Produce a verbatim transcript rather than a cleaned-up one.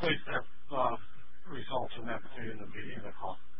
please have uh, results in that in the meeting, the call.